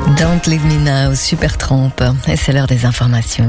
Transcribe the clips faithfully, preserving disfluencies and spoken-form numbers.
Don't Leave Me Now, Supertramp. Et c'est l'heure des informations.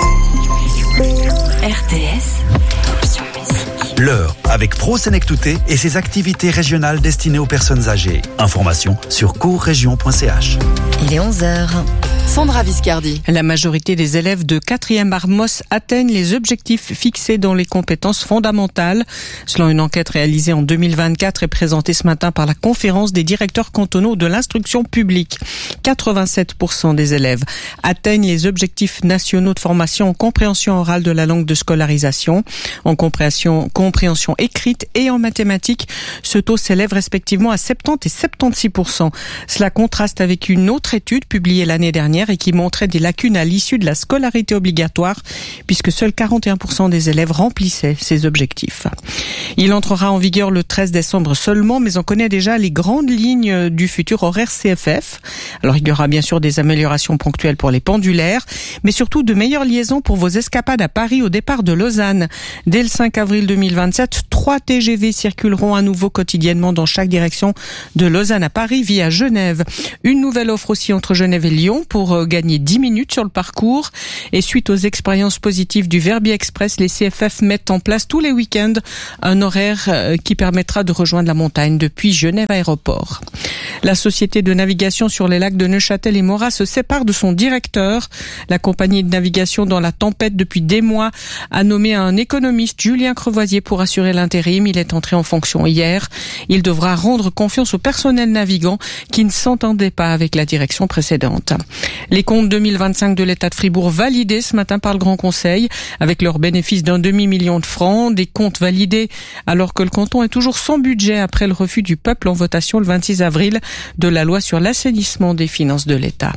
R T S, option musique. L'heure avec Pro Senectouté et ses activités régionales destinées aux personnes âgées. Informations sur courregion point c h. Il est onze heures. Sandra Viscardi. La majorité des élèves de quatrième Armos atteignent les objectifs fixés dans les compétences fondamentales. Selon une enquête réalisée en deux mille vingt-quatre et présentée ce matin par la conférence des directeurs cantonaux de l'instruction publique, quatre-vingt-sept pour cent des élèves atteignent les objectifs nationaux de formation en compréhension orale de la langue de scolarisation, en compréhension, compréhension écrite et en mathématiques. Ce taux s'élève respectivement à soixante-dix et soixante-seize pour cent. Cela contraste avec une autre étude publiée l'année dernière et qui montrait des lacunes à l'issue de la scolarité obligatoire, puisque seuls quarante et un pour cent des élèves remplissaient ces objectifs. Il entrera en vigueur le treize décembre seulement, mais on connaît déjà les grandes lignes du futur horaire C F F. Alors il y aura bien sûr des améliorations ponctuelles pour les pendulaires, mais surtout de meilleures liaisons pour vos escapades à Paris au départ de Lausanne. Dès le cinq avril deux mille vingt-sept, trois T G V circuleront à nouveau quotidiennement dans chaque direction de Lausanne à Paris via Genève. Une nouvelle offre aussi entre Genève et Lyon pour gagner dix minutes sur le parcours. Et suite aux expériences positives du Verbier Express, les C F F mettent en place tous les week-ends un horaire qui permettra de rejoindre la montagne depuis Genève Aéroport. La société de navigation sur les lacs de Neuchâtel et Morat se sépare de son directeur. La compagnie de navigation dans la tempête depuis des mois a nommé un économiste, Julien Crevoisier, pour assurer l'intérim. Il est entré en fonction hier. Il devra rendre confiance au personnel navigant qui ne s'entendait pas avec la direction précédente. Les comptes deux mille vingt-cinq de l'État de Fribourg validés ce matin par le Grand Conseil avec leur bénéfice d'un demi-million de francs. Des comptes validés alors que le canton est toujours sans budget après le refus du peuple en votation le vingt-six avril de la loi sur l'assainissement des finances de l'État.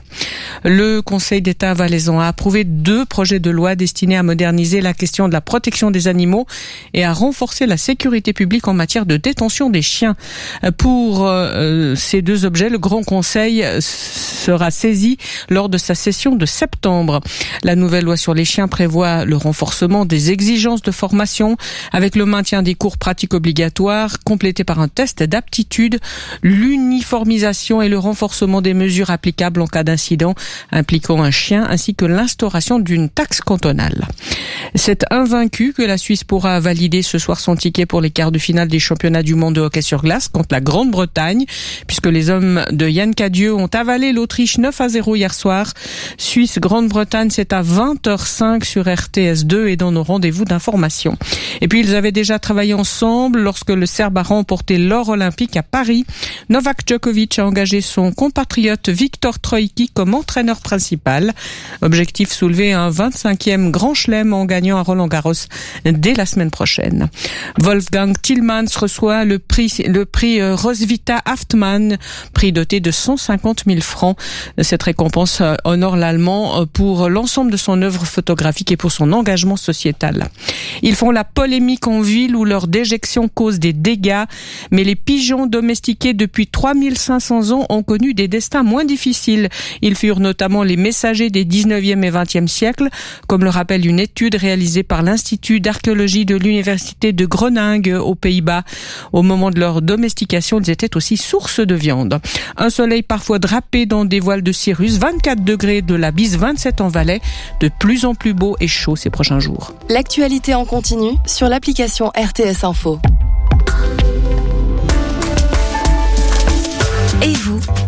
Le Conseil d'État valaisan a approuvé deux projets de loi destinés à moderniser la question de la protection des animaux et à renforcer la sécurité publique en matière de détention des chiens. Pour euh, ces deux objets, le Grand Conseil sera saisi lors de sa session de septembre. La nouvelle loi sur les chiens prévoit le renforcement des exigences de formation avec le maintien des cours pratiques obligatoires complétés par un test d'aptitude, l'uniformisation et le renforcement des mesures applicables en cas d'incident impliquant un chien ainsi que l'instauration d'une taxe cantonale. C'est invaincu que la Suisse pourra valider ce soir son ticket pour les quarts de finale des championnats du monde de hockey sur glace contre la Grande-Bretagne, puisque les hommes de Yann Cadieux ont avalé l'Autriche neuf à zéro hier soir. Suisse-Grande-Bretagne, c'est à vingt heures cinq sur R T S deux et dans nos rendez-vous d'information. Et puis ils avaient déjà travaillé ensemble lorsque le Serbe a remporté l'or olympique à Paris. Novak Djokovic a engagé son compatriote Viktor Troicki comme entraîneur principal. Objectif soulever un vingt-cinquième grand chelem en gagnant à Roland-Garros dès la semaine prochaine. Wolfgang Tillmans reçoit le prix, le prix Roswitha Haftmann, prix doté de cent cinquante mille francs. Cette récompense honore l'Allemand pour l'ensemble de son œuvre photographique et pour son engagement sociétal. Ils font la polémique en ville où leur déjection cause des dégâts, mais les pigeons domestiqués depuis trois mille cinq cents ans ont connu des destins moins difficiles. Ils furent notamment les messagers des dix-neuvième et vingtième siècles, comme le rappelle une étude réalisée par l'Institut d'archéologie de l'Université de Groningue aux Pays-Bas. Au moment de leur domestication, ils étaient aussi source de viande. Un soleil parfois drapé dans des voiles de cirrus, vingt-quatre degrés de la Bise, vingt-sept en Valais, de plus en plus beau et chaud ces prochains jours. L'actualité en continu sur l'application R T S Info. Et vous, qu'avez-vous de prévu ?